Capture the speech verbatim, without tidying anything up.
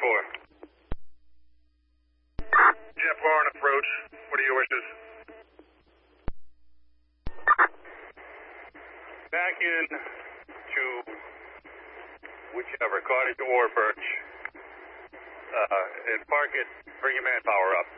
for? Jeff Warren approach. What are your wishes? Back in to whichever, Cottage or Birch. Uh, and park it, bring your manpower up.